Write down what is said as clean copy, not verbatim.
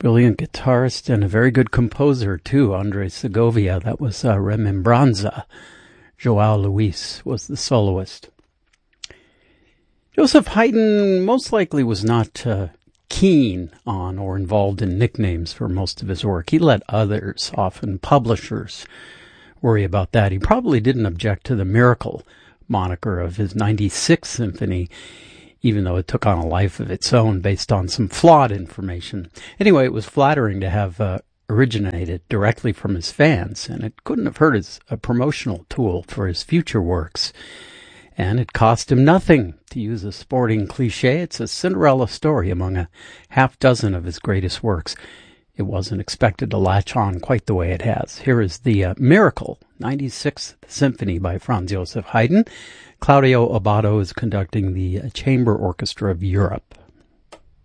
Brilliant guitarist and a very good composer, too, Andres Segovia. That was Remembranza. Joao Luis was the soloist. Joseph Haydn most likely was not keen on or involved in nicknames for most of his work. He let others, often publishers, worry about that. He probably didn't object to the Miracle moniker of his 96th Symphony, even though it took on a life of its own based on some flawed information. Anyway, it was flattering to have originated directly from his fans, and it couldn't have hurt as a promotional tool for his future works. And it cost him nothing. To use a sporting cliche, it's a Cinderella story among a half dozen of his greatest works. It wasn't expected to latch on quite the way it has. Here is the Miracle, 96th Symphony by Franz Joseph Haydn. Claudio Abbado is conducting the Chamber Orchestra of Europe.